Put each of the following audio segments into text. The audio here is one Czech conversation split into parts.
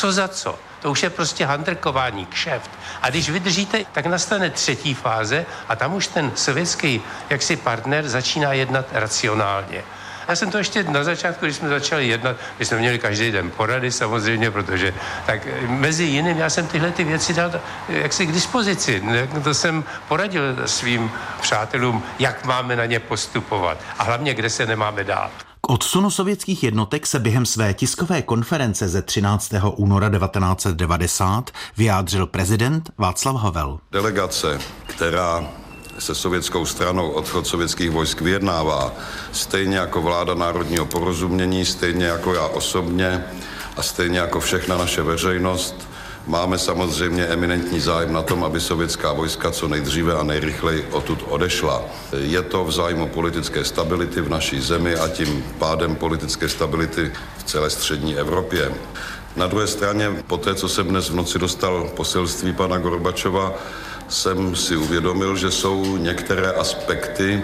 co za co. To už je prostě handrkování, kšeft. A když vydržíte, tak nastane třetí fáze a tam už ten sovětský jaksi partner začíná jednat racionálně. Já jsem to ještě na začátku, když jsme začali jednat, my jsme měli každý den porady samozřejmě, protože tak mezi jiným já jsem tyhle ty věci dal jaksi k dispozici. To jsem poradil svým přátelům, jak máme na ně postupovat a hlavně, kde se nemáme dát. K odsunu sovětských jednotek se během své tiskové konference ze 13. února 1990 vyjádřil prezident Václav Havel. Delegace, která se sovětskou stranou odchod sovětských vojsk vyjednává, stejně jako vláda národního porozumění, stejně jako já osobně a stejně jako všechna naše veřejnost, máme samozřejmě eminentní zájem na tom, aby sovětská vojska co nejdříve a nejrychleji odtud odešla. Je to v zájmu politické stability v naší zemi a tím pádem politické stability v celé střední Evropě. Na druhé straně, po té, co jsem dnes v noci dostal poselství pana Gorbačova, jsem si uvědomil, že jsou některé aspekty,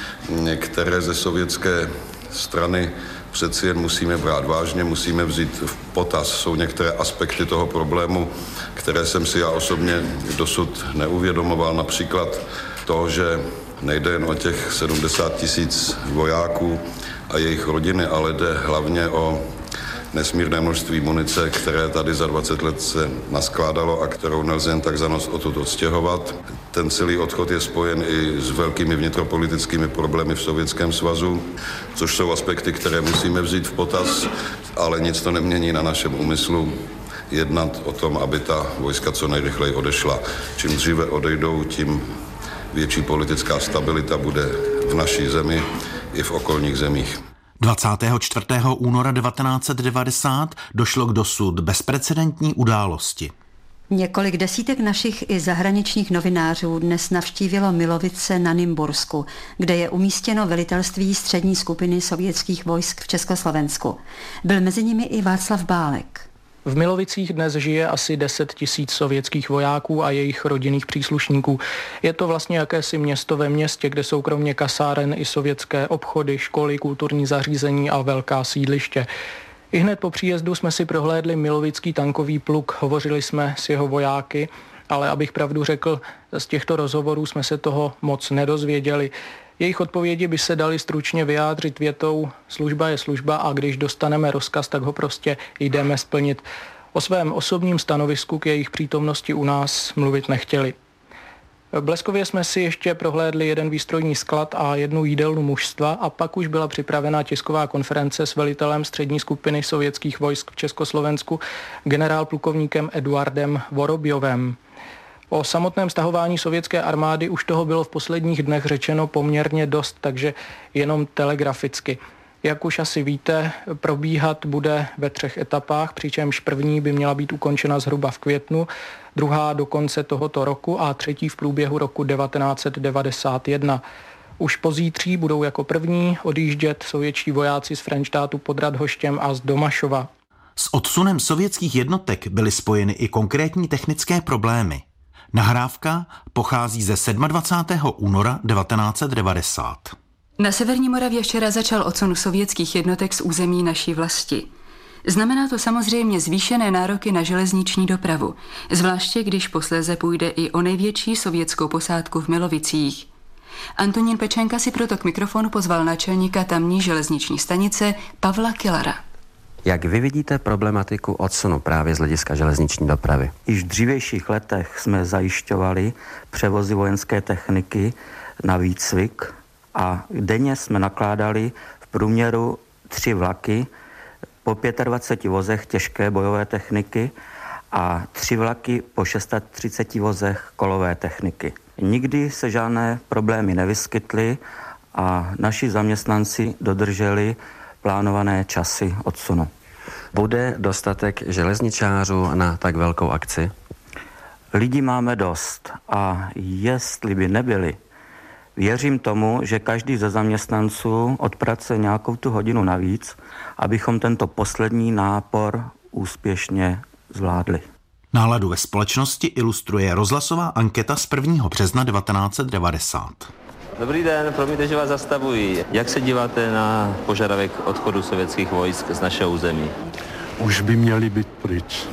které ze sovětské strany přeci jen musíme brát vážně, musíme vzít v potaz. Jsou některé aspekty toho problému, které jsem si já osobně dosud neuvědomoval. Například to, že nejde jen o těch 70 000 vojáků a jejich rodiny, ale jde hlavně o nesmírné množství munice, které tady za 20 let se naskládalo a kterou nelze jen tak za nos odtud odstěhovat. Ten celý odchod je spojen i s velkými vnitropolitickými problémy v Sovětském svazu, což jsou aspekty, které musíme vzít v potaz, ale nic to nemění na našem úmyslu jednat o tom, aby ta vojska co nejrychleji odešla. Čím dříve odejdou, tím větší politická stabilita bude v naší zemi i v okolních zemích. 24. února 1990 došlo k dosud bezprecedentní události. Několik desítek našich i zahraničních novinářů dnes navštívilo Milovice na Nymbursku, kde je umístěno velitelství střední skupiny sovětských vojsk v Československu. Byl mezi nimi i Václav Bálek. V Milovicích dnes žije asi 10 000 sovětských vojáků a jejich rodinných příslušníků. Je to vlastně jakési město ve městě, kde jsou kromě kasáren i sovětské obchody, školy, kulturní zařízení a velká sídliště. I hned po příjezdu jsme si prohlédli Milovický tankový pluk, hovořili jsme s jeho vojáky, ale abych pravdu řekl, z těchto rozhovorů jsme se toho moc nedozvěděli. Jejich odpovědi by se daly stručně vyjádřit větou: služba je služba a když dostaneme rozkaz, tak ho prostě jdeme splnit. O svém osobním stanovisku k jejich přítomnosti u nás mluvit nechtěli. Bleskově jsme si ještě prohlédli jeden výstrojní sklad a jednu jídelnu mužstva a pak už byla připravena tisková konference s velitelem střední skupiny sovětských vojsk v Československu, generálplukovníkem Eduardem Vorobjovem. O samotném stahování sovětské armády už toho bylo v posledních dnech řečeno poměrně dost, takže jenom telegraficky. Jak už asi víte, probíhat bude ve 3 etapách, přičemž první by měla být ukončena zhruba v květnu, druhá do konce tohoto roku a třetí v průběhu roku 1991. Už pozítří budou jako první odjíždět sovětští vojáci z Frenštátu pod Radhoštěm a z Domašova. S odsunem sovětských jednotek byly spojeny i konkrétní technické problémy. Nahrávka pochází ze 27. února 1990. Na severní Moravě včera začal odsun sovětských jednotek z území naší vlasti. Znamená to samozřejmě zvýšené nároky na železniční dopravu, zvláště když posléze půjde i o největší sovětskou posádku v Milovicích. Antonín Pečenka si proto k mikrofonu pozval náčelníka tamní železniční stanice Pavla Kilara. Jak vy vidíte problematiku odsunu právě z hlediska železniční dopravy? Již v dřívějších letech jsme zajišťovali převozy vojenské techniky na výcvik a denně jsme nakládali v průměru 3 vlaky po 25 vozech těžké bojové techniky a 3 vlaky po 630 vozech kolové techniky. Nikdy se žádné problémy nevyskytly a naši zaměstnanci dodrželi plánované časy odsunu. Bude dostatek železničářů na tak velkou akci? Lidí máme dost a jestli by nebyli, věřím tomu, že každý ze zaměstnanců odpracuje nějakou tu hodinu navíc, abychom tento poslední nápor úspěšně zvládli. Náladu ve společnosti ilustruje rozhlasová anketa z 1. března 1990. Dobrý den, promiňte, že vás zastavuji. Jak se díváte na požadavek odchodu sovětských vojsk z našeho území? Už by měli být pryč.